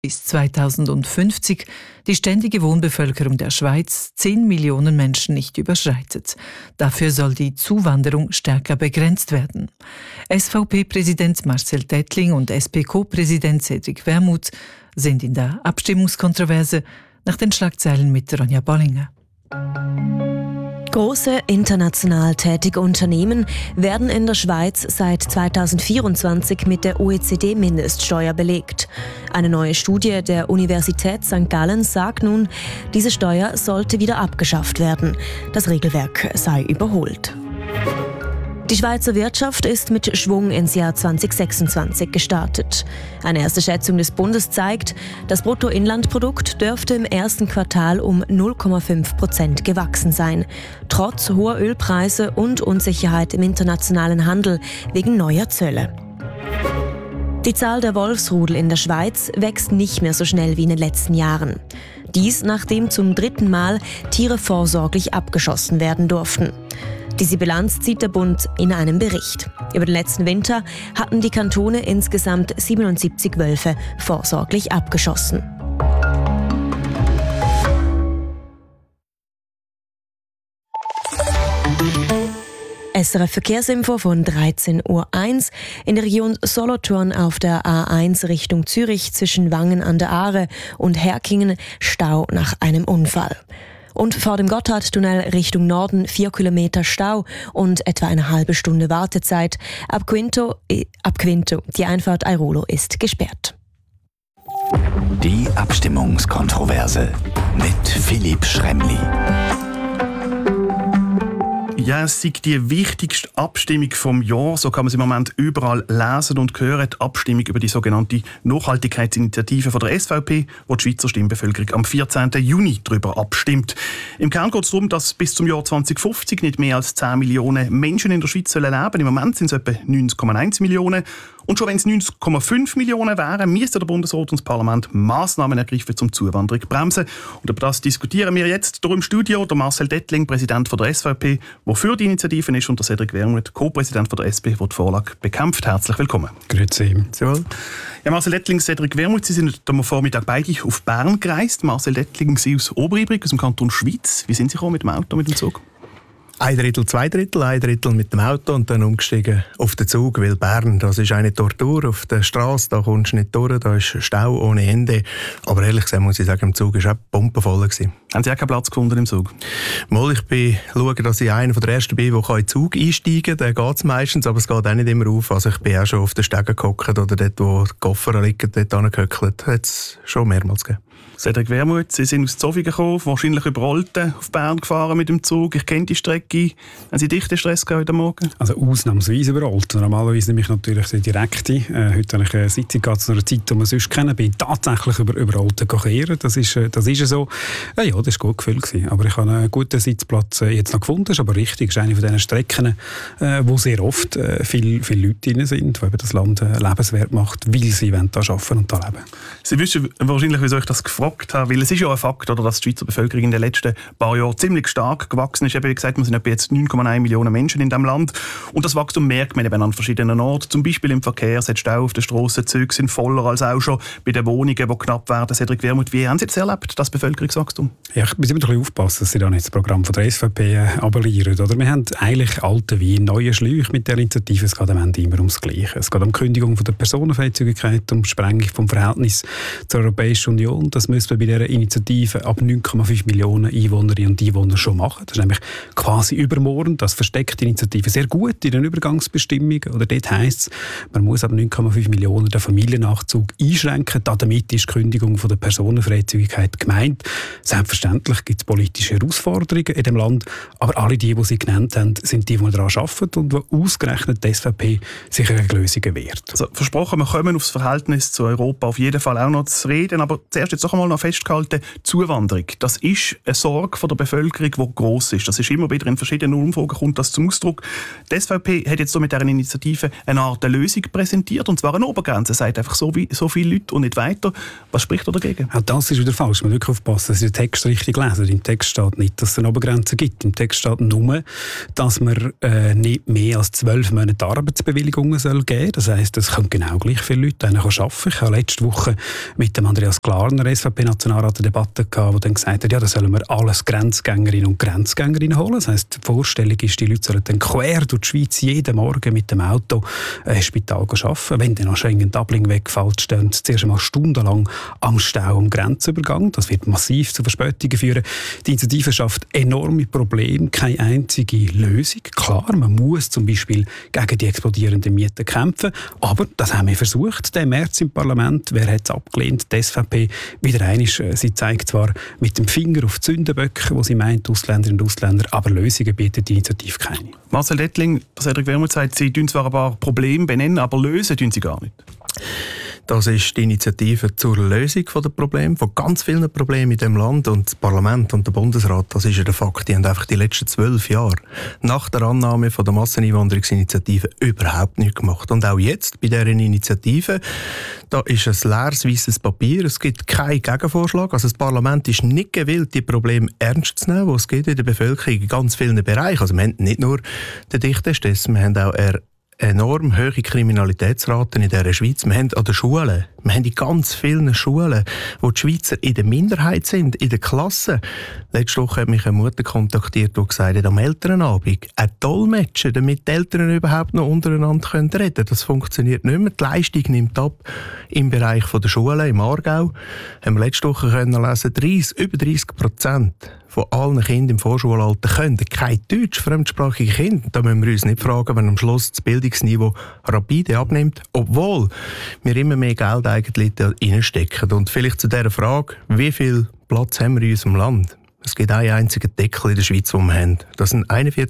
bis 2050 die ständige Wohnbevölkerung der Schweiz 10 Millionen Menschen nicht überschreitet. Dafür soll die Zuwanderung stärker begrenzt werden. SVP-Präsident Marcel Tätling und SP-Co-Präsident Cedric Wermuth sind in der Abstimmungskontroverse nach den Schlagzeilen mit Ronja Bollinger. Große international tätige Unternehmen werden in der Schweiz seit 2024 mit der OECD-Mindeststeuer belegt. Eine neue Studie der Universität St. Gallen sagt nun, diese Steuer sollte wieder abgeschafft werden. Das Regelwerk sei überholt. Die Schweizer Wirtschaft ist mit Schwung ins Jahr 2026 gestartet. Eine erste Schätzung des Bundes zeigt, das Bruttoinlandprodukt dürfte im ersten Quartal um 0,5% gewachsen sein, trotz hoher Ölpreise und Unsicherheit im internationalen Handel wegen neuer Zölle. Die Zahl der Wolfsrudel in der Schweiz wächst nicht mehr so schnell wie in den letzten Jahren. Dies, nachdem zum 3. Mal Tiere vorsorglich abgeschossen werden durften. Diese Bilanz zieht der Bund in einem Bericht. Über den letzten Winter hatten die Kantone insgesamt 77 Wölfe vorsorglich abgeschossen. SRF Verkehrsinfo von 13.01 Uhr. In der Region Solothurn auf der A1 Richtung Zürich zwischen Wangen an der Aare und Herkingen Stau nach einem Unfall. Und vor dem Gotthardtunnel Richtung Norden 4 Kilometer Stau und etwa eine halbe Stunde Wartezeit. Ab Quinto, die Einfahrt Airolo ist gesperrt. Die Abstimmungskontroverse mit Philipp Schremli. Ja, es ist die wichtigste Abstimmung vom Jahr. So kann man es im Moment überall lesen und hören. Die Abstimmung über die sogenannte Nachhaltigkeitsinitiative von der SVP, wo die Schweizer Stimmbevölkerung am 14. Juni darüber abstimmt. Im Kern geht es darum, dass bis zum Jahr 2050 nicht mehr als 10 Millionen Menschen in der Schweiz leben sollen. Im Moment sind es etwa 90,1 Millionen. Und schon wenn es 90,5 Millionen wären, müsste der Bundesrat und das Parlament Massnahmen ergreifen, um die Zuwanderung zu bremsen. Und über das diskutieren wir jetzt hier im Studio. Der Marcel Tätling, Präsident von der SVP, der für die Initiative ist, und der Cedric Wermuth, Co-Präsident von der SP, der die Vorlage bekämpft. Herzlich willkommen. Grüezi. Ja, Marcel Tätling, Cedric Wermuth, Sie sind am Vormittag beide auf Bern gereist. Marcel Tätling, Sie aus Oberibrig, aus dem Kanton Schwyz. Wie sind Sie gekommen, mit dem Auto, mit dem Zug? 1/3, 2/3, 1/3 mit dem Auto und dann umgestiegen auf den Zug, weil Bern, das ist eine Tortur auf der Straße, da kommst du nicht durch, da ist Stau ohne Ende. Aber ehrlich gesagt muss ich sagen, im Zug war auch bombenvoll. Haben Sie auch keinen Platz gefunden im Zug? Mal, ich schaue, dass ich einer der Ersten bin, der in den Zug einsteigen kann. Da geht es meistens, aber es geht auch nicht immer auf. Also ich bin auch schon auf den Stegen gehockt oder dort, wo die Koffer liegen, dort hingehöckelt. Hat es schon mehrmals gegeben. Cedric Wermuth, Sie sind aus Zofingen gekommen, wahrscheinlich über Olten auf Bern gefahren mit dem Zug. Ich kenne die Strecke. Haben Sie dichten Stress heute Morgen? Also ausnahmsweise über Olten. Normalerweise nehme ich natürlich die direkte. Heute habe ich eine Sitzung zu einer Zeit, die man sonst kennen. Bin tatsächlich über Olten kehren. Das ist so. Ja, das war gut gefüllt. Aber ich habe einen guten Sitzplatz jetzt noch gefunden. Das ist aber richtig. Das ist eine von diesen Strecken, wo sehr oft viele Leute drin sind, die eben das Land lebenswert macht, weil sie hier arbeiten und hier leben. Sie wissen wahrscheinlich, wieso ich das gefragt habe, weil es ist ja ein Fakt, oder, dass die Schweizer Bevölkerung in den letzten paar Jahren ziemlich stark gewachsen ist. Wie gesagt, wir sind etwa jetzt 9,1 Millionen Menschen in diesem Land. Und das Wachstum merkt man eben an verschiedenen Orten. Zum Beispiel im Verkehr, es hat Stau auf den Strassen, Züge sind voller als auch schon bei den Wohnungen, die knapp werden. Cedric Wermuth, wie haben Sie jetzt erlebt, das Bevölkerungswachstum? Ja, ich muss immer ein bisschen aufpassen, dass Sie da nicht das Programm von der SVP abonnieren. Oder? Wir haben eigentlich alte Wein, neue Schläuche mit der Initiative. Es geht am Ende immer ums Gleiche. Es geht um die Kündigung von der Personenfreizügigkeit, um die Sprengung vom Verhältnis zur Europäischen Union. Das müssen wir bei dieser Initiative ab 9,5 Millionen Einwohnerinnen und Einwohner schon machen. Das ist nämlich quasi übermorgen. Das versteckt die Initiative sehr gut in den Übergangsbestimmungen. Oder dort heisst es, man muss ab 9,5 Millionen den Familiennachzug einschränken. Damit ist die Kündigung von der Personenfreizügigkeit gemeint. Selbstverständlich gibt es politische Herausforderungen in dem Land, aber alle die Sie genannt haben, sind die daran arbeiten und die ausgerechnet die SVP sicher gegen Lösungen wehrt. Also, versprochen, wir kommen aufs Verhältnis zu Europa auf jeden Fall auch noch zu reden, aber zuerst jetzt noch einmal festgehalten, Zuwanderung, das ist eine Sorge von der Bevölkerung, die gross ist. Das ist immer wieder in verschiedenen Umfragen kommt das zum Ausdruck. Die SVP hat jetzt so mit dieser Initiative eine Art Lösung präsentiert, und zwar eine Obergrenze. Sagt einfach so viele Leute und nicht weiter. Was spricht da dagegen? Auch das ist wieder falsch. Man muss wirklich aufpassen, dass Sie den Text richtig lesen. Im Text steht nicht, dass es eine Obergrenze gibt. Im Text steht nur, dass man nicht mehr als 12 Monate Arbeitsbewilligungen geben soll. Das heisst, es können genau gleich viele Leute arbeiten. Ich habe letzte Woche mit dem Andreas Klarner, SVP-Nationalrat, eine Debatte gehabt, wo dann gesagt hat, ja, da sollen wir alles Grenzgängerinnen und Grenzgängerinnen holen. Das heisst, die Vorstellung ist, die Leute sollen dann quer durch die Schweiz jeden Morgen mit dem Auto ins Spital arbeiten. Wenn dann noch Schengen-Dublin wegfällt, stehen sie zuerst einmal stundenlang am Stau am Grenzübergang. Das wird massiv zu Verspätungen führen. Die Initiative schafft enorme Probleme, keine einzige Lösung. Klar, man muss zum Beispiel gegen die explodierenden Mieten kämpfen, aber das haben wir versucht, den März im Parlament. Wer hat es abgelehnt? Die SVP wieder einmal. Sie zeigt zwar mit dem Finger auf die Sündenböcke, wo sie meint, Ausländerinnen und Ausländer, aber Lösungen bietet die Initiative keine. Marcel Dettling, Cedric Wermuth sagt, Sie tun zwar ein paar Probleme benennen, aber lösen tun sie gar nicht. Das ist die Initiative zur Lösung der Probleme, von ganz vielen Problemen in diesem Land. Und das Parlament und der Bundesrat, das ist ja der Fakt, die haben einfach die letzten 12 Jahre nach der Annahme von der Masseneinwanderungsinitiative überhaupt nichts gemacht. Und auch jetzt bei dieser Initiative, da ist ein leeres, weisses Papier, es gibt keinen Gegenvorschlag. Also das Parlament ist nicht gewillt, die Probleme ernst zu nehmen, die es gibt in der Bevölkerung in ganz vielen Bereichen. Also wir haben nicht nur den dichten Stress, wir haben auch enorm hohe Kriminalitätsraten in dieser Schweiz. Wir haben an den Schulen, wir haben in ganz vielen Schulen, wo die Schweizer in der Minderheit sind, in der Klasse. Letzte Woche hat mich eine Mutter kontaktiert, die gesagt hat, am Elternabend ein Dolmetscher, damit die Eltern überhaupt noch untereinander reden können. Das funktioniert nicht mehr. Die Leistung nimmt ab im Bereich der Schulen. Im Aargau haben wir letzte Woche lesen, über 30% von allen Kindern im Vorschulalter können kein Deutsch, fremdsprachige Kinder. Da müssen wir uns nicht fragen, wenn am Schluss das Bildungsniveau rapide abnimmt, obwohl wir immer mehr Geld eigentlich da reinstecken. Und vielleicht zu dieser Frage, wie viel Platz haben wir in unserem Land? Es gibt einen einzigen Deckel in der Schweiz, den wir haben. Das sind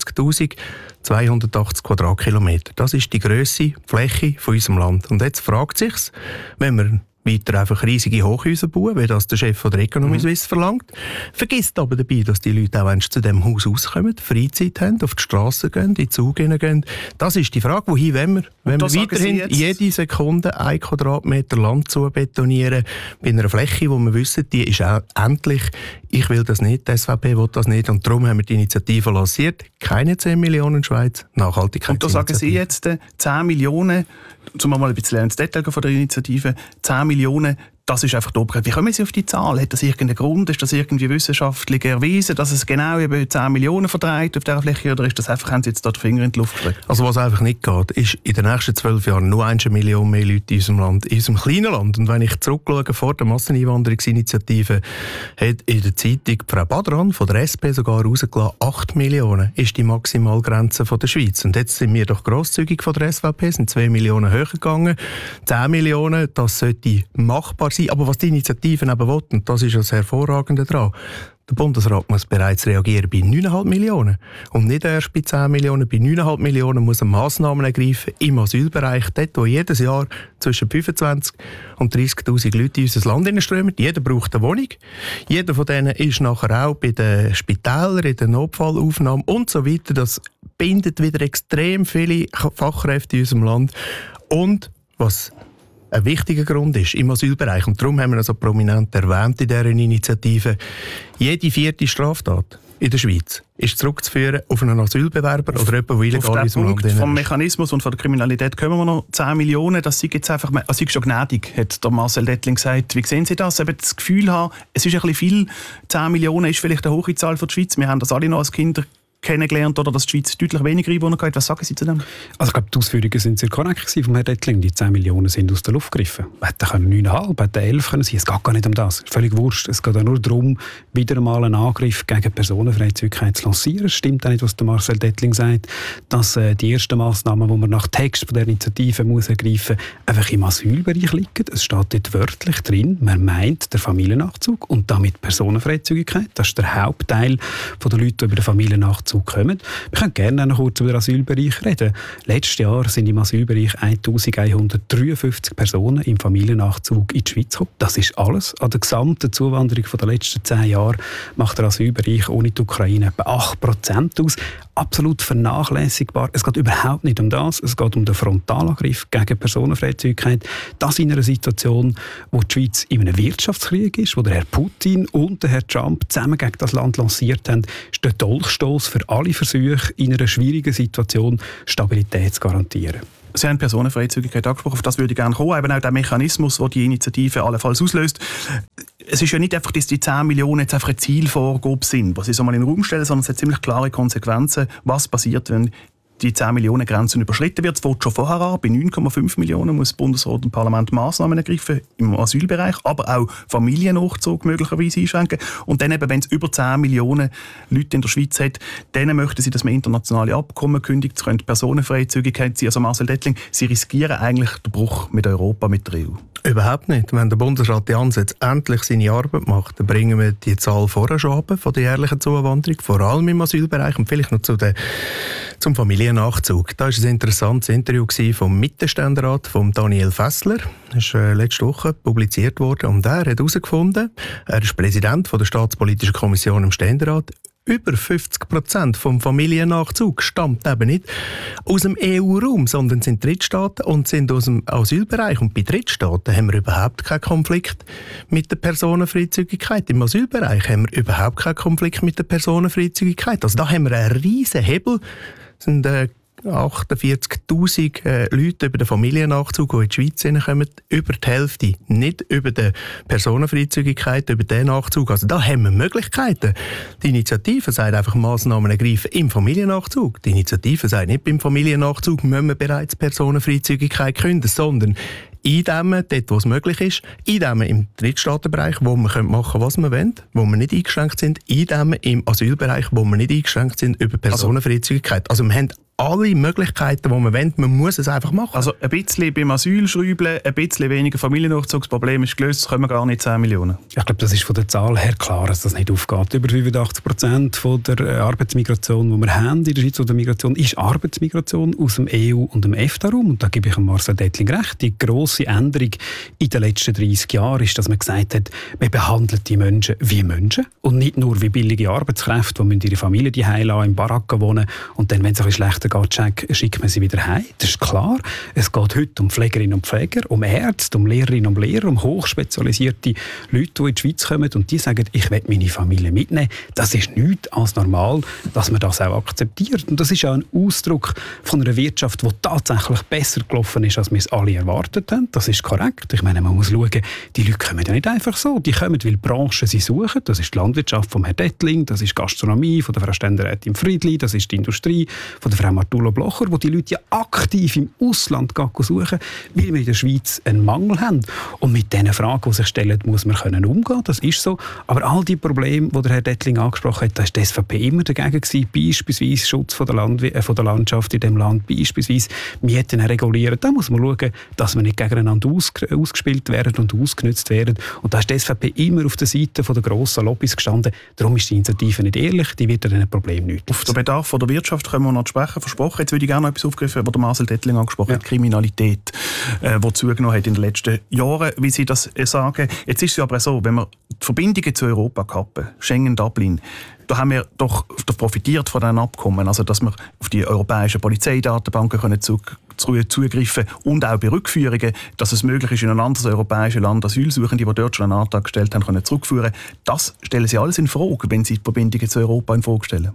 41.280 Quadratkilometer. Das ist die Grösse, Fläche von unserem Land. Und jetzt fragt es sich, wenn wir weiter einfach riesige Hochhäuser bauen, wie das der Chef der Economy Suisse verlangt. Vergisst aber dabei, dass die Leute auch, wenn sie zu diesem Haus rauskommen, Freizeit haben, auf die Strasse gehen, in die Zug gehen. Das ist die Frage, wohin wollen wir? Wenn wir weiterhin jede Sekunde 1 Quadratmeter Land zu betonieren, bei einer Fläche, wo wir wissen, die ist auch endlich, ich will das nicht, die SVP will das nicht, und darum haben wir die Initiative lanciert. Keine 10 Millionen Schweiz, Nachhaltigkeit. Und da sagen Sie jetzt 10 Millionen, zum mal ein bisschen ins Detail von der Initiative, 10 Millionen, das ist einfach die Obergrenze. Wie kommen Sie auf die Zahl? Hat das irgendeinen Grund? Ist das irgendwie wissenschaftlich erwiesen, dass es genau eben 10 Millionen vertreibt auf dieser Fläche? Oder ist das einfach, haben Sie jetzt da den Finger in die Luft gestreckt? Also was einfach nicht geht, ist in den nächsten 12 Jahren nur 1 Million mehr Leute in unserem Land, in unserem kleinen Land. Und wenn ich zurückschaue, vor der Masseneinwanderungsinitiative hat in der Zeitung Frau Badran von der SP sogar rausgelassen, 8 Millionen ist die Maximalgrenze von der Schweiz. Und jetzt sind wir doch grosszügig von der SVP, sind 2 Millionen höher gegangen. 10 Millionen, das sollte machbar sein. Aber was die Initiativen eben wollen, und das ist das Hervorragende daran, der Bundesrat muss bereits reagieren bei 9,5 Millionen. Und nicht erst bei 10 Millionen. Bei 9,5 Millionen muss er Massnahmen ergreifen im Asylbereich, dort wo jedes Jahr zwischen 25.000 und 30.000 Leute in unser Land hineinströmen. Jeder braucht eine Wohnung. Jeder von denen ist nachher auch bei den Spitälern, in der Notfallaufnahme und so weiter. Das bindet wieder extrem viele Fachkräfte in unserem Land. Und was ein wichtiger Grund ist im Asylbereich, und darum haben wir so prominent erwähnt in dieser Initiative, jede 4. Straftat in der Schweiz ist zurückzuführen auf einen Asylbewerber oder jemanden, der illegal in unserem Land ist. Vom Mechanismus und von der Kriminalität kommen wir noch. 10 Millionen, das ist jetzt einfach, also ist schon gnädig, hat der Marcel Dettling gesagt. Wie sehen Sie das? Eben das Gefühl haben, es ist ein bisschen viel. 10 Millionen ist vielleicht eine hohe Zahl für die Schweiz. Wir haben das alle noch als Kinder kennengelernt, oder dass die Schweiz deutlich weniger Einwohner hat. Was sagen Sie zu dem? Also ich glaube, die Ausführungen sind sehr korrekt von Herrn Dettling. Die 10 Millionen sind aus der Luft gegriffen. Hätten 9,5, hätten 11 können sein. Es geht gar nicht um das. Es ist völlig wurscht. Es geht auch nur darum, wieder einmal einen Angriff gegen Personenfreizügigkeit zu lancieren. Es stimmt auch nicht, was der Marcel Dettling sagt, dass die ersten Massnahmen, die man nach Text von der Initiative muss ergreifen muss, einfach im Asylbereich liegen. Es steht dort wörtlich drin, man meint der Familiennachzug und damit Personenfreizügigkeit. Das ist der Hauptteil der Leute, die über den Familiennachzug Nachzug kommen. Wir können gerne noch kurz über den Asylbereich reden. Letztes Jahr sind im Asylbereich 1153 Personen im Familiennachzug in die Schweiz gekommen. Das ist alles. An der gesamten Zuwanderung der letzten 10 Jahre macht der Asylbereich ohne die Ukraine etwa 8% aus. Absolut vernachlässigbar. Es geht überhaupt nicht um das. Es geht um den Frontalangriff gegen Personenfreizügigkeit. Das in einer Situation, wo die Schweiz in einem Wirtschaftskrieg ist, wo der Herr Putin und der Herr Trump zusammen gegen das Land lanciert haben, ist der Dolchstoss für alle Versuche, in einer schwierigen Situation Stabilität zu garantieren. Sie haben Personenfreizügigkeit angesprochen, auf das würde ich gerne kommen. Eben auch der Mechanismus, der die Initiative allenfalls auslöst. Es ist ja nicht einfach, dass die 10 Millionen jetzt einfach eine Zielvorgabe sind, was Sie so mal in den Raum stellen, sondern es hat ziemlich klare Konsequenzen, was passiert, wenn die 10 Millionen Grenzen überschritten wird. Es fängt schon vorher an. Bei 9,5 Millionen muss Bundesrat und Parlament Massnahmen ergreifen im Asylbereich, aber auch Familiennachzug möglicherweise einschränken. Und dann eben, wenn es über 10 Millionen Leute in der Schweiz hat, dann möchten sie, dass man internationale Abkommen kündigt. Es könnte Personenfreizügigkeit sein. Also Marcel Dettling, Sie riskieren eigentlich den Bruch mit Europa, mit der EU. Überhaupt nicht. Wenn der Bundesrat Jans jetzt endlich seine Arbeit macht, dann bringen wir die Zahl vorher schon runter von der jährlichen Zuwanderung, vor allem im Asylbereich und vielleicht noch zum Familiennachzug. Da war ein interessantes Interview vom Mittelständerat von Daniel Fessler. Das ist letzte Woche publiziert worden und er hat herausgefunden, er ist Präsident der Staatspolitischen Kommission im Ständerat, über 50% vom Familiennachzug stammt eben nicht aus dem EU-Raum, sondern sind Drittstaaten und sind aus dem Asylbereich. Und bei Drittstaaten haben wir überhaupt keinen Konflikt mit der Personenfreizügigkeit. Im Asylbereich haben wir überhaupt keinen Konflikt mit der Personenfreizügigkeit. Also da haben wir einen riesen Hebel. Das sind 48'000 Leute über den Familiennachzug, die in die Schweiz hineinkommen, über die Hälfte nicht über die Personenfreizügigkeit, über den Nachzug. Also da haben wir Möglichkeiten. Die Initiative sagt einfach, Massnahmen ergreifen im Familiennachzug. Die Initiative sagt nicht, beim Familiennachzug müssen wir bereits Personenfreizügigkeit künden, sondern eindämmen, dort wo es möglich ist, eindämmen im Drittstaatenbereich, wo wir machen können, was wir wollen, wo wir nicht eingeschränkt sind, eindämmen im Asylbereich, wo wir nicht eingeschränkt sind über Personenfreizügigkeit. Also wir haben alle Möglichkeiten, die wir wollen, man muss es einfach machen. Also ein bisschen beim Asyl schrauben, ein bisschen weniger Familiennachzugsproblem ist gelöst, kommen gar nicht 10 Millionen. Ich glaube, das ist von der Zahl her klar, dass das nicht aufgeht. Über 85% von der Arbeitsmigration, die wir haben in der Schweiz, oder Migration, ist Arbeitsmigration aus dem EU- und dem EFTA-Raum. Und da gebe ich Marcel Dettling recht. Die grosse Änderung in den letzten 30 Jahren ist, dass man gesagt hat, man behandelt die Menschen wie Menschen und nicht nur wie billige Arbeitskräfte, die ihre Familie die lassen, in Baracken wohnen und dann, wenn es ein bisschen schlechter geht, schickt man sie wieder heim. Das ist klar. Es geht heute um Pflegerinnen und Pfleger, um Ärzte, um Lehrerinnen und Lehrer, um hochspezialisierte Leute, die in die Schweiz kommen und die sagen, ich will meine Familie mitnehmen. Das ist nichts als normal, dass man das auch akzeptiert. Und das ist auch ein Ausdruck von einer Wirtschaft, die tatsächlich besser gelaufen ist, als wir es alle erwartet haben. Das ist korrekt. Ich meine, man muss schauen, die Leute kommen ja nicht einfach so. Die kommen, weil Branchen sie suchen. Das ist die Landwirtschaft von Herrn Dettling, das ist die Gastronomie von der Frau Ständerätin Friedli, das ist die Industrie von der Frau Martulo Blocher, wo die Leute ja aktiv im Ausland suchen, weil wir in der Schweiz einen Mangel haben. Und mit diesen Fragen, die sich stellen, muss man umgehen können. Das ist so. Aber all die Probleme, die der Herr Dettling angesprochen hat, da war die SVP immer dagegen gewesen. Beispielsweise Schutz von der Landschaft in diesem Land, beispielsweise Mieten regulieren. Da muss man schauen, dass wir nicht gegeneinander ausgespielt werden und ausgenutzt werden. Und da ist die SVP immer auf der Seite der grossen Lobbys gestanden. Darum ist die Initiative nicht ehrlich, die wird an diesem Problem nicht lösen. Auf den Bedarf der Wirtschaft können wir noch sprechen, versprochen. Jetzt würde ich gerne noch etwas aufgreifen, was Marcel Dettling angesprochen hat, Kriminalität, die zugenommen hat in den letzten Jahren, wie Sie das sagen. Jetzt ist es aber so, wenn wir die Verbindungen zu Europa kappen, Schengen, Dublin, da haben wir doch profitiert von diesen Abkommen, also dass wir auf die europäischen Polizeidatenbanken zugreifen und auch bei Rückführungen, dass es möglich ist, in ein anderes europäisches Land Asylsuchende, die dort schon einen Antrag gestellt haben, können zurückführen. Das stellen Sie alles in Frage, wenn Sie die Verbindungen zu Europa in Frage stellen.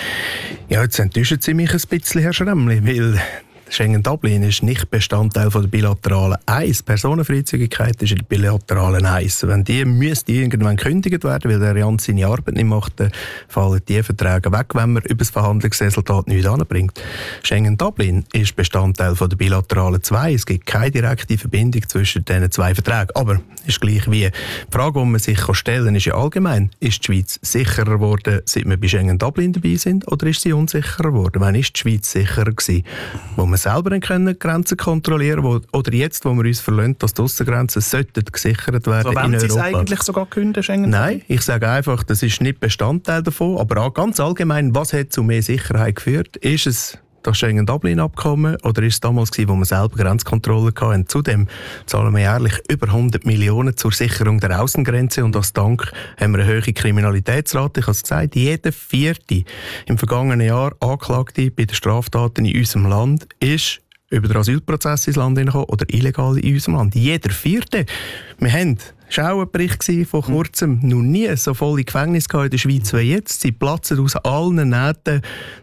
Ja, jetzt enttäuschen Sie mich ein bisschen, Herr Schremmli, weil Schengen-Dublin ist nicht Bestandteil von der bilateralen 1. Personenfreizügigkeit ist in der bilateralen 1. Wenn die müsste irgendwann gekündigt werden, weil der Jans seine Arbeit nicht macht, dann fallen die Verträge weg, wenn man über das Verhandlungsresultat nichts anbringt. Schengen-Dublin ist Bestandteil von der bilateralen 2. Es gibt keine direkte Verbindung zwischen diesen zwei Verträgen. Aber ist gleich wie. Die Frage, die man sich stellen kann, ist ja allgemein, ist die Schweiz sicherer geworden, seit wir bei Schengen-Dublin dabei sind, oder ist sie unsicherer geworden? Wann ist die Schweiz sicherer gewesen? Wo wir selber können Grenzen kontrollieren können, oder jetzt, wo wir uns verlassen, dass die Aussengrenzen gesichert werden in Europa. Wollen Sie es eigentlich sogar künden, Schengen? Nein, ich sage einfach, das ist nicht Bestandteil davon, aber auch ganz allgemein, was hat zu mehr Sicherheit geführt? Ist es das Schengen-Dublin-Abkommen oder ist es damals gewesen, wo wir selber Grenzkontrollen hatten? Zudem zahlen wir jährlich über 100 Millionen zur Sicherung der Außengrenze und als Dank haben wir eine hohe Kriminalitätsrate. Ich habe es gesagt, jeder vierte im vergangenen Jahr Anklagte bei den Straftaten in unserem Land ist über den Asylprozess ins Land hineingekommen oder illegal in unserem Land. Jeder vierte. Wir haben das war auch ein Bericht vor kurzem. Noch nie so volle Gefängnisse in der Schweiz wie jetzt. Sie platzen aus allen Nähten.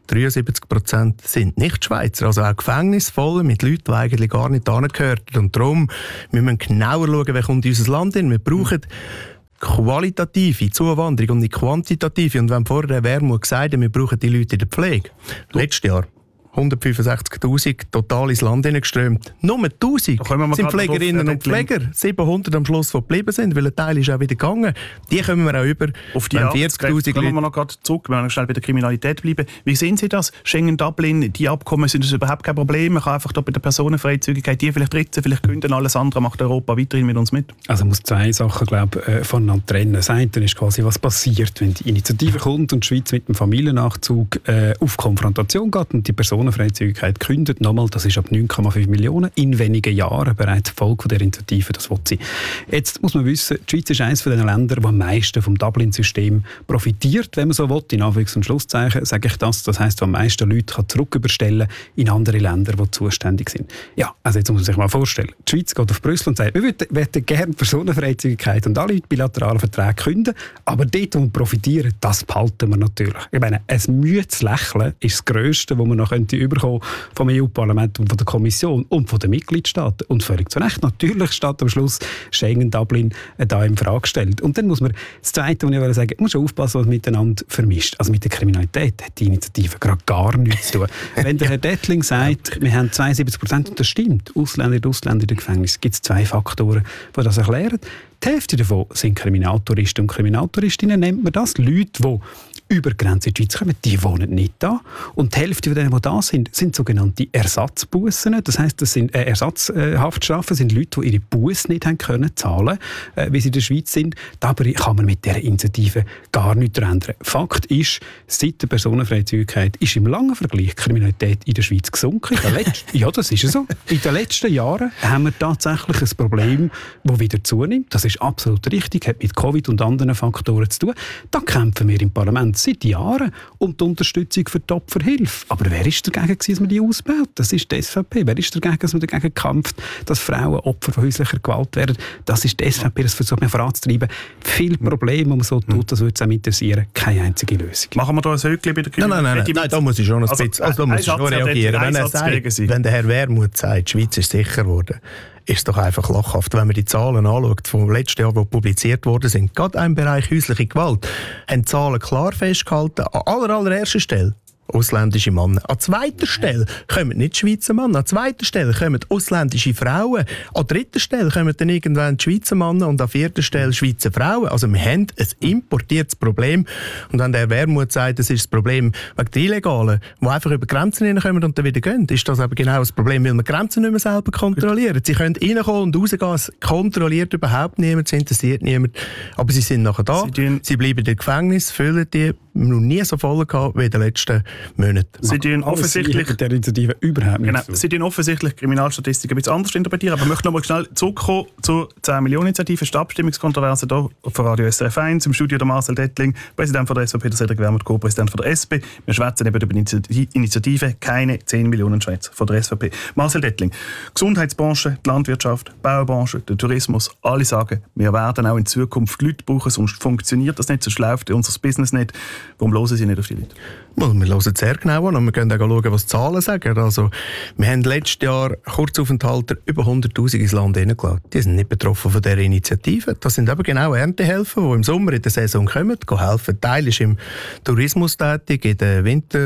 73% sind nicht Schweizer. Also auch Gefängnisse voll mit Leuten, die eigentlich gar nicht hingehören. Und darum müssen wir genauer schauen, wer kommt in unser Land hin. Wir brauchen qualitative Zuwanderung und nicht quantitative. Und wenn vorher der Wermut gesagt hat, wir brauchen die Leute in der Pflege. Letztes Jahr 165'000 total ins Land hineingeströmt. Nur 1'000 sind Pflegerinnen und Pfleger. 700 am Schluss, die geblieben sind, weil ein Teil ist auch wieder gegangen. Die kommen wir auch über. Auf die 40'000 kommen wir noch gerade zurück, wenn wir schnell bei der Kriminalität bleiben. Wie sehen Sie das? Schengen-Dublin, die Abkommen sind das überhaupt kein Problem. Man kann einfach bei der Personenfreizügigkeit die vielleicht ritzen, vielleicht künden, alles andere macht Europa weiterhin mit uns mit. Also man muss zwei Sachen voneinander trennen. Das eine ist quasi, was passiert, wenn die Initiative kommt und die Schweiz mit dem Familiennachzug auf Konfrontation geht und die Personenfreizügigkeit kündet. Nochmal, das ist ab 9,5 Millionen in wenigen Jahren bereits Folge der Initiative, das will sie. Jetzt muss man wissen, die Schweiz ist eines von den Ländern, die am meisten vom Dublin-System profitiert, wenn man so will. In Anführungs- und Schlusszeichen sage ich das. Das heisst, wo am meisten Leute kann zurücküberstellen in andere Länder, die zuständig sind. Ja, also jetzt muss man sich mal vorstellen, die Schweiz geht auf Brüssel und sagt, wir würden gerne Personenfreizügigkeit und alle bilateralen Verträge künden, aber dort, wo wir profitieren, das behalten wir natürlich. Ich meine, ein müdes Lächeln ist das Grösste, was man noch überkommen vom EU-Parlament und von der Kommission und von den Mitgliedstaaten. Und völlig zu Recht. Natürlich steht am Schluss Schengen-Dublin da in Frage gestellt. Und dann muss man, das Zweite, was ich sagen will, muss schon aufpassen, was miteinander vermischt. Also mit der Kriminalität hat die Initiative gerade gar nichts zu tun. Wenn der Herr Dettling sagt, wir haben 72%, und das stimmt, Ausländer und Ausländer in den Gefängnissen, gibt es zwei Faktoren, die das erklären. Die Hälfte davon sind Kriminaltouristen und Kriminaltouristinnen, nennt man das. Leute, die über die Grenze in die Schweiz kommen, die wohnen nicht da. Und die Hälfte von denen, die da sind, sind sogenannte Ersatzbussen. Das heisst, das sind Ersatzhaftstrafen, sind Leute, die ihre Busse nicht haben können zahlen, wie sie in der Schweiz sind. Dabei kann man mit dieser Initiative gar nichts ändern. Fakt ist, seit der Personenfreizügigkeit ist im langen Vergleich die Kriminalität in der Schweiz gesunken. Ja, das ist so. In den letzten Jahren haben wir tatsächlich ein Problem, das wieder zunimmt. Das ist absolut richtig, hat mit Covid und anderen Faktoren zu tun. Da kämpfen wir im Parlament seit Jahren um die Unterstützung für die Opferhilfe. Aber wer ist dagegen, dass man die ausbaut? Das ist die SVP. Wer ist dagegen, dass man dagegen kämpft, dass Frauen Opfer von häuslicher Gewalt werden? Das ist die SVP. Das versucht man voranzutreiben. Viele Probleme, die man so tut, das würde es auch interessieren. Keine einzige Lösung. Machen wir da ein Höckchen bei der Kriminalität? Nein, da muss ich schon ein bisschen da muss ich schon reagieren. Wenn der Herr Wermuth sagt, die Schweiz ist sicher geworden, ist es doch einfach lachhaft. Wenn man die Zahlen anschaut, vom letzten Jahr, die publiziert worden sind, gerade im Bereich häusliche Gewalt, haben die Zahlen klar festgehalten, an allererster Stelle ausländische Männer. An zweiter Stelle kommen nicht Schweizer Männer. An zweiter Stelle kommen ausländische Frauen. An dritter Stelle kommen dann irgendwann die Schweizer Männer und an vierter Stelle Schweizer Frauen. Also wir haben ein importiertes Problem. Und wenn der Wermut sagt, das ist das Problem wegen der Illegalen, die einfach über Grenzen hineinkommen und dann wieder gehen, ist das aber genau das Problem, weil wir Grenzen nicht mehr selber kontrollieren. Sie können reinkommen und rausgehen, es kontrolliert überhaupt niemand, es interessiert niemand. Aber sie sind nachher da, sie bleiben im Gefängnis, füllen die noch nie so voll gehabt wie in den letzten Monaten. Sie tun offensichtlich der Initiative überhaupt nicht Sie tun offensichtlich Kriminalstatistiken ein bisschen anders interpretieren, aber ich möchte noch mal schnell zurückkommen zur 10-Millionen-Initiative, die Abstimmungskontroverse hier von Radio SRF 1, im Studio der Marcel Dettling, Präsident von der SVP, der Cedric Wermuth, Co-Präsident von der SP. Wir schwätzen eben über die Initiative, keine 10 Millionen Schweizer von der SVP. Marcel Dettling, Gesundheitsbranche, die Landwirtschaft, Baubranche, der Tourismus, alle sagen, wir werden auch in Zukunft Leute brauchen, sonst funktioniert das nicht, sonst läuft unser Business nicht. Warum hören Sie nicht auf die Leute? Well, wir hören sehr genau an und wir können auch schauen, was die Zahlen sagen. Also, wir haben letztes Jahr Kurzaufenthalter über 100'000 ins Land hineingelassen. Die sind nicht betroffen von dieser Initiative. Das sind aber genau Erntehelfer, die im Sommer in der Saison kommen, helfen. Ein Teil ist im Tourismus tätig, in den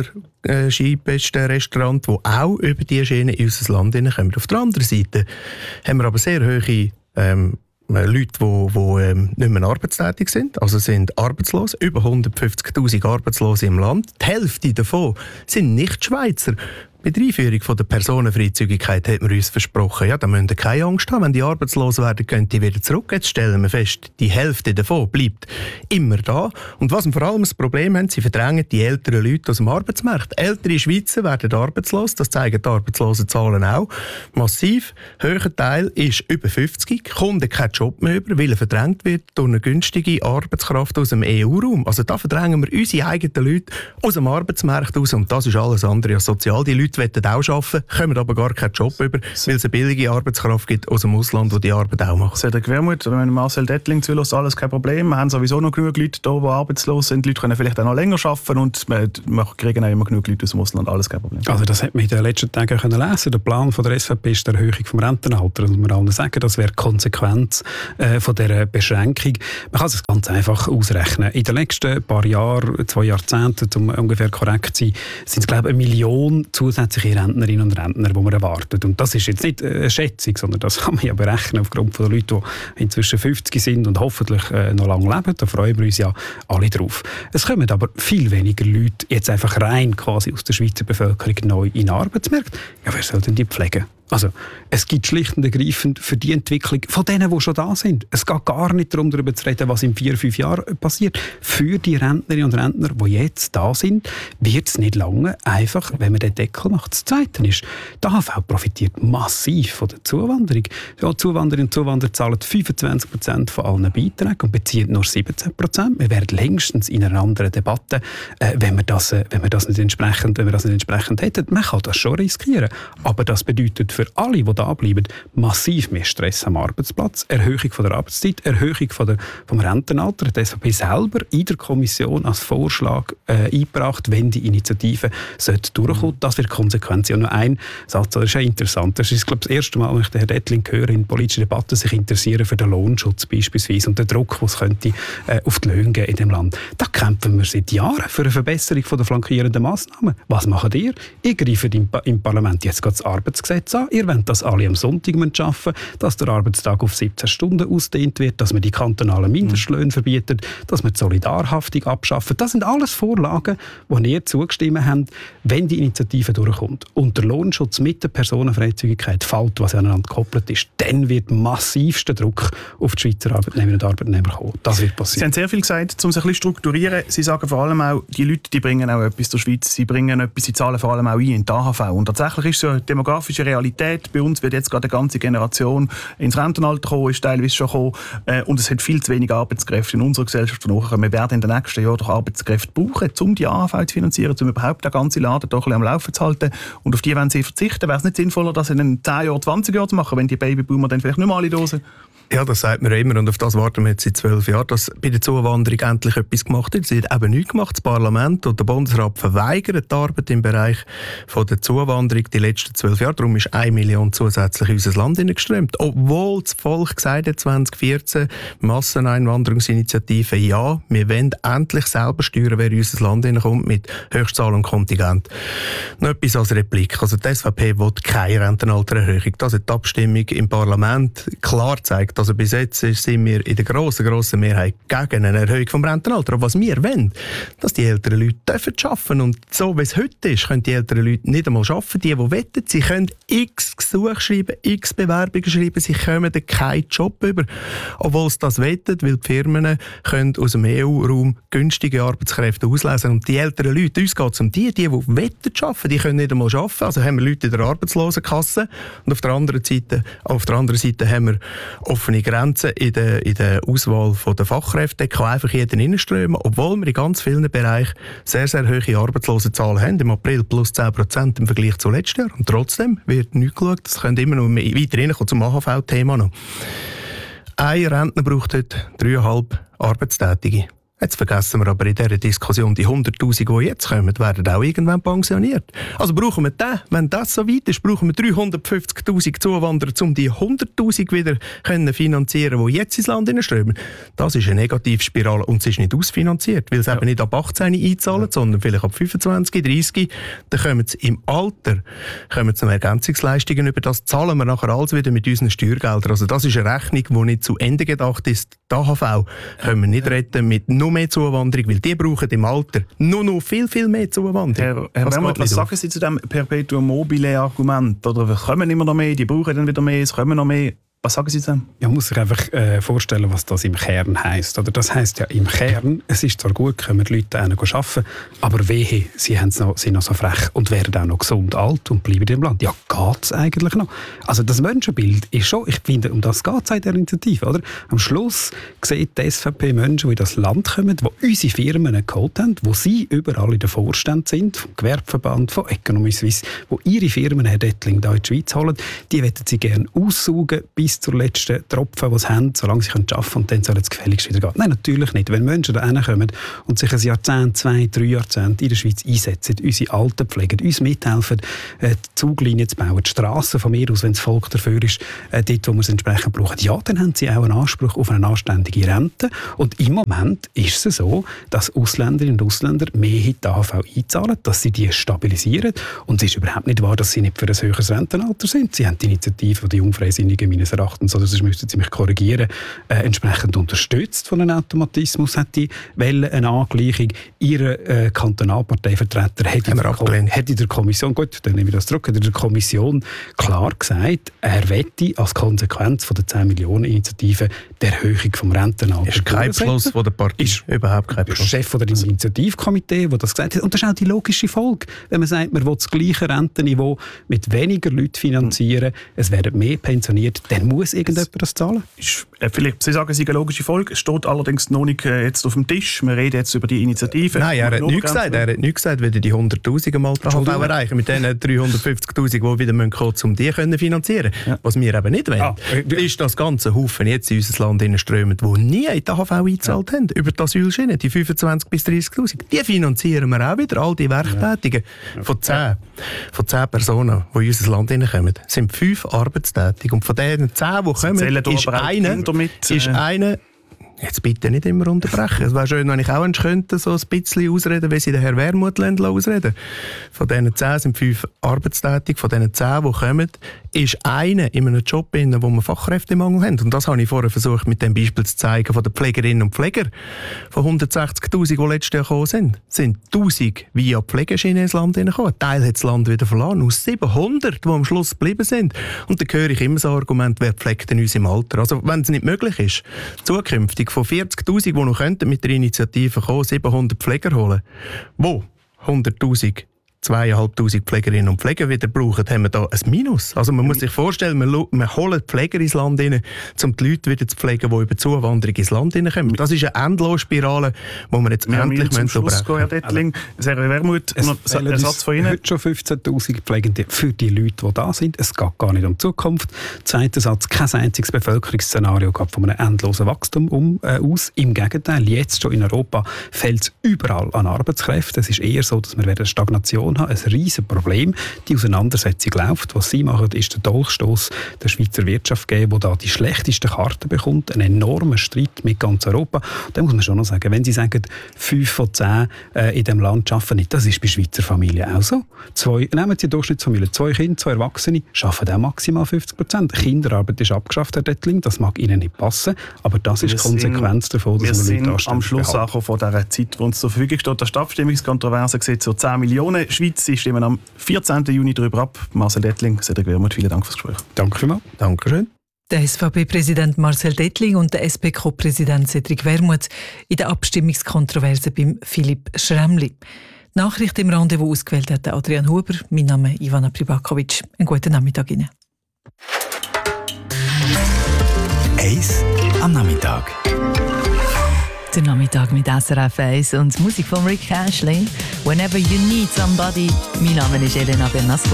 Winterskipisten-Restaurants, die auch über diese Schiene in unser Land hineinkommen. Auf der anderen Seite haben wir aber sehr hohe Leute, die nicht mehr arbeitstätig sind, also sind arbeitslos, über 150'000 Arbeitslose im Land. Die Hälfte davon sind nicht Schweizer. Bei der Einführung von der Personenfreizügigkeit hat man uns versprochen, ja, da müssen wir keine Angst haben, wenn die arbeitslos werden, gehen die wieder zurück. Jetzt stellen wir fest, die Hälfte davon bleibt immer da. Und was wir vor allem das Problem haben, sie verdrängen die älteren Leute aus dem Arbeitsmarkt. Ältere Schweizer werden arbeitslos, das zeigen die Arbeitslosenzahlen auch. Massiv, höherer Teil ist über 50, kommt keinen Job mehr über, weil er verdrängt wird durch eine günstige Arbeitskraft aus dem EU-Raum. Also da verdrängen wir unsere eigenen Leute aus dem Arbeitsmarkt aus und das ist alles andere als sozial. Die Leute wollen auch arbeiten, kommen aber gar keinen Job über, weil es eine billige Arbeitskraft gibt aus dem Ausland, die Arbeit auch macht. Cedric Wermuth, wenn Marcel Dettling zulässt, alles kein Problem. Wir haben sowieso noch genug Leute da, die arbeitslos sind. Die Leute können vielleicht auch noch länger arbeiten und wir kriegen auch immer genug Leute aus dem Ausland. Alles kein Problem. Also das hat man in den letzten Tagen lesen können. Der Plan von der SVP ist die Erhöhung des Rentenalters. Und wir allen sagen, das wäre Konsequenz von dieser Beschränkung. Man kann es ganz einfach ausrechnen. In den letzten paar Jahren, 2 Jahrzehnten, um ungefähr korrekt zu sein, sind es, glaube ich, 1 Million zusätzliche Rentnerinnen und Rentner, die man erwartet. Und das ist jetzt nicht eine Schätzung, sondern das kann man ja berechnen aufgrund von den Leuten, die inzwischen 50 sind und hoffentlich noch lange leben. Da freuen wir uns ja alle drauf. Es kommen aber viel weniger Leute jetzt einfach rein quasi aus der Schweizer Bevölkerung neu in den Arbeitsmarkt. Ja, wer soll denn die pflegen? Also, es gibt schlicht und ergreifend für die Entwicklung von denen, die schon da sind. Es geht gar nicht darum, darüber zu reden, was in 4-5 Jahren passiert. Für die Rentnerinnen und Rentner, die jetzt da sind, wird es nicht lange, einfach, wenn man den Deckel macht. Das Zweite ist, die AHV profitiert massiv von der Zuwanderung. Ja, Zuwanderinnen und Zuwanderer zahlen 25% von allen Beiträgen und beziehen nur 17%. Wir wären längstens in einer anderen Debatte, wenn wir das nicht entsprechend hätten. Man kann das schon riskieren, aber das bedeutet für alle, die da bleiben, massiv mehr Stress am Arbeitsplatz, Erhöhung von der Arbeitszeit, Erhöhung vom Rentenalter. Die SVP selber in der Kommission als Vorschlag eingebracht, wenn die Initiative durchkommt. Das wird Konsequenz. Ja, nur ein Satz, das ist ja interessant. Das ist, glaube ich, das erste Mal, wenn ich den Herrn Dettling höre, in politischen Debatten sich interessieren für den Lohnschutz beispielsweise und den Druck, den es könnte auf die Löhne geben in dem Land. Da kämpfen wir seit Jahren für eine Verbesserung von der flankierenden Massnahmen. Was macht ihr? Ihr greift im Parlament jetzt das Arbeitsgesetz an. Ihr wollt, dass alle am Sonntag arbeiten müssen, dass der Arbeitstag auf 17 Stunden ausgedehnt wird, dass man die kantonalen Mindestlöhne verbietet, dass man die Solidarhaftung abschafft. Das sind alles Vorlagen, die ihr zugestimmt habt, wenn die Initiative durchkommt. Und der Lohnschutz mit der Personenfreizügigkeit fällt, was aneinander gekoppelt ist, dann wird massivster Druck auf die Schweizer Arbeitnehmerinnen und Arbeitnehmer kommen. Das wird passieren. Sie haben sehr viel gesagt, um sich ein bisschen strukturieren. Sie sagen vor allem auch, die Leute, die bringen auch etwas zur Schweiz, sie bringen etwas, sie zahlen vor allem auch ein in die AHV. Und tatsächlich ist es eine demografische Realität. Bei uns wird jetzt gerade eine ganze Generation ins Rentenalter kommen, ist teilweise schon gekommen. Und es hat viel zu wenig Arbeitskräfte in unserer Gesellschaft. Wir werden in den nächsten Jahren doch Arbeitskräfte brauchen, um die AHV zu finanzieren, um überhaupt den ganzen Laden doch ein bisschen am Laufen zu halten. Und auf die wollen sie verzichten. Wäre es nicht sinnvoller, das in 10 Jahren, 20 Jahren zu machen, wenn die Babyboomer dann vielleicht nicht mehr alle da sind? Ja, das sagt man immer und auf das warten wir jetzt seit 12 Jahren, dass bei der Zuwanderung endlich etwas gemacht wird. Sie hat eben nichts gemacht. Das Parlament und der Bundesrat verweigern die Arbeit im Bereich von der Zuwanderung die letzten 12 Jahre. Darum ist 1 Million zusätzlich in unser Land hineingeströmt. Obwohl das Volk gesagt hat, 2014, Masseneinwanderungsinitiative, ja, wir wollen endlich selber steuern, wer in unser Land hineinkommt mit Höchstzahl und Kontingent. Noch etwas als Replik. Also die SVP will keine Rentenaltererhöhung. Das hat die Abstimmung im Parlament klar gezeigt. Also bis jetzt sind wir in der grossen Mehrheit gegen eine Erhöhung vom Rentenalter. Aber was wir wollen, dass die älteren Leute arbeiten dürfen. Und so wie es heute ist, können die älteren Leute nicht einmal arbeiten. Die wetten, sie können x Gesuche schreiben, x Bewerbungen schreiben, sie kommen dann keinen Job über. Obwohl sie das wetten, weil die Firmen können aus dem EU-Raum günstige Arbeitskräfte auslesen. Und die älteren Leute, uns geht es um die wetten arbeiten, die können nicht einmal arbeiten. Also haben wir Leute in der Arbeitslosenkasse. Und auf der anderen Seite haben wir offene Grenzen in der Auswahl der Fachkräfte. Da kann einfach jeder reinströmen, obwohl wir in ganz vielen Bereichen sehr, sehr hohe Arbeitslosenzahlen haben. Im April plus 10% im Vergleich zu letztes Jahr. Und trotzdem wird nichts geschaut. Das könnte immer noch weiter reinkommen zum AHV-Thema noch. Ein Rentner braucht heute 3,5 Arbeitstätige. Jetzt vergessen wir aber in dieser Diskussion, die 100'000, die jetzt kommen, werden auch irgendwann pensioniert. Also brauchen wir den, wenn das so weit ist, brauchen wir 350'000 Zuwanderer, um die 100'000 wieder finanzieren, die jetzt ins Land hineinströmen. Das ist eine Negativspirale und es ist nicht ausfinanziert, weil es eben nicht ab 18 einzahlen, sondern vielleicht ab 25, 30. Dann kommen sie im Alter zum Ergänzungsleistungen über. Das zahlen wir nachher alles wieder mit unseren Steuergeldern. Also das ist eine Rechnung, die nicht zu Ende gedacht ist. Die AHV können wir nicht retten mit 0 noch mehr Zuwanderung, weil die brauchen im Alter noch viel, viel mehr Zuwanderung. Herr Wermuth, was sagen Sie zu dem Perpetuum mobile Argument? Oder es kommen immer noch mehr, die brauchen dann wieder mehr, es kommen noch mehr. Was sagen Sie zu dem? Man muss sich einfach vorstellen, was das im Kern heisst. Oder das heisst ja im Kern, es ist zwar gut, können die Leute arbeiten, aber wehe, sie sind noch so frech und werden auch noch gesund alt und bleiben im Land. Ja, geht es eigentlich noch? Also das Menschenbild ist schon, ich finde, um das geht es in der Initiative. Oder? Am Schluss sieht die SVP Menschen, die in das Land kommen, die unsere Firmen geholt haben, wo sie überall in den Vorständen sind, vom Gewerbeverband, von Economy Suisse, wo ihre Firmen, Herr Dettling, hier in die Schweiz holen, die wollen sie gerne aussaugen, bis zur letzten Tropfen, die sie haben, solange sie arbeiten können, und dann soll es gefälligst wieder gehen. Nein, natürlich nicht. Wenn Menschen da kommen und sich ein Jahrzehnt, 2, 3 Jahrzehnte in der Schweiz einsetzen, unsere Alten pflegen, uns mithelfen, die Zuglinien zu bauen, die Strassen von mir aus, wenn das Volk dafür ist, dort, wo wir es entsprechend brauchen, ja, dann haben sie auch einen Anspruch auf eine anständige Rente. Und im Moment ist es so, dass Ausländerinnen und Ausländer mehr in die AHV einzahlen, dass sie die stabilisieren. Und es ist überhaupt nicht wahr, dass sie nicht für ein höheres Rentenalter sind. Sie haben die Initiative der Jungfreisinnigen meines Erachtens, oder sonst müssten Sie mich korrigieren, entsprechend unterstützt von einem Automatismus, hat die Welle eine Angleichung. Ihre Kantonalparteivertreter hat in der Kommission, gut, dann nehme ich das zurück, hat in der Kommission klar gesagt, er wette als Konsequenz von der 10 Millionen Initiative die Erhöhung vom Rentenalter. Ist kein Beschluss von der Partei. Ist überhaupt kein Beschluss. Der Chef von der Initiativkomitee, der das gesagt hat. Und das ist auch die logische Folge. Wenn man sagt, man will das gleiche Rentenniveau mit weniger Leuten finanzieren, es werden mehr pensioniert, dann muss irgendjemand das zahlen? Vielleicht, Sie sagen, es ist eine logische Folge. Es steht allerdings noch nicht jetzt auf dem Tisch. Wir reden jetzt über die Initiative. Nein, er hat nichts gesagt. Er hat nichts gesagt, wenn die 100'000 mal AHV erreichen. Mit diesen 350'000, die wieder kommen müssen, um die zu finanzieren. Ja. Was wir eben nicht wollen, ist das ganze Haufen jetzt in unser Land strömen, die nie in die AHV eingezahlt haben. Über die Asylschiene, die 25'000 bis 30'000. Die finanzieren wir auch wieder. All die Werktätigen von 10 Personen, die in unser Land kommen, sind 5 arbeitstätig. Und von diesen 10, die kommen, ist einer, jetzt bitte nicht immer unterbrechen. Es wäre schön, wenn ich auch könnte, so ein bisschen ausreden, wie sie den Herrn Wermuth ausreden. Von diesen 10 sind 5 arbeitstätig. Von diesen 10, die kommen, ist einer in einem Job, wo wir Fachkräftemangel haben. Und das habe ich vorher versucht, mit dem Beispiel zu zeigen, von den Pflegerinnen und Pflegern. Von 160'000, die letztes Jahr gekommen sind 1'000 via Pflegeschiene ins Land gekommen. Ein Teil hat das Land wieder verloren. Aus 700, die am Schluss geblieben sind. Und dann höre ich immer so ein Argument, wer pflegt denn uns im Alter? Also, wenn es nicht möglich ist, zukünftig von 40'000, die noch mit der Initiative kommen, 700 Pfleger holen, wo 100'000 2'500 Pflegerinnen und Pfleger wieder brauchen, haben wir da ein Minus. Also man muss sich vorstellen, wir holen Pfleger ins Land rein, um die Leute wieder zu pflegen, die über Zuwanderung ins Land kommen. Das ist eine Endlosspirale, die wir jetzt endlich zum Schluss gehen, Herr Dettling. Herr Wermuth, ein Satz von Ihnen. Heute schon 15'000 Pflegende für die Leute, die da sind. Es geht gar nicht um die Zukunft. Zweiter Satz, kein einziges Bevölkerungsszenario geht von einem endlosen Wachstum aus. Im Gegenteil, jetzt schon in Europa fällt es überall an Arbeitskräften. Es ist eher so, dass wir eine Stagnation haben, ein riesiges Problem. Die Auseinandersetzung läuft. Was sie machen, ist der Dolchstoß der Schweizer Wirtschaft geben, die da die schlechtesten Karten bekommt. Ein enormer Streit mit ganz Europa. Da muss man schon noch sagen, wenn Sie sagen, 5 von 10 in diesem Land arbeiten nicht, das ist bei Schweizer Familien auch so. Nehmen Sie die Durchschnittsfamilie, 2 Kinder, 2 Erwachsene, arbeiten auch maximal 50%. Kinderarbeit ist abgeschafft, Herr Dettling, das mag Ihnen nicht passen, aber das ist die Konsequenz davon, dass wir Leute anständig am Schluss angekommen von dieser Zeit, die uns zur Verfügung steht. Der Abstimmungskontroverse sieht so 10 Millionen. Schweiz, Sie stimmen am 14. Juni darüber ab. Marcel Dettling, Cedric Wermuth, vielen Dank fürs Gespräch. Danke vielmals. Dankeschön. Der SVP-Präsident Marcel Dettling und der SP-Co-Präsident Cedric Wermuth in der Abstimmungskontroverse beim Philipp Schremli. Die Nachricht im Rendezvous ausgewählt hat Adrian Huber. Mein Name ist Ivana Pribakovic. Einen guten Nachmittag Ihnen. Eis am Nachmittag. Der Nachmittag mit SRF 1 und Musik von Rick Ashley. Whenever you need somebody. Mein Name ist Elena Bernasco.